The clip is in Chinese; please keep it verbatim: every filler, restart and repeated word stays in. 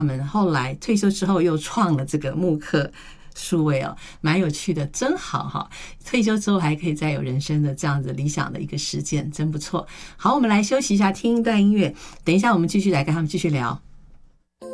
他们后来退休之后又创了这个慕课数位哦，蛮有趣的，真好哈！退休之后还可以再有人生的这样子理想的一个实践，真不错。好，我们来休息一下，听一段音乐，等一下我们继续来跟他们继续聊。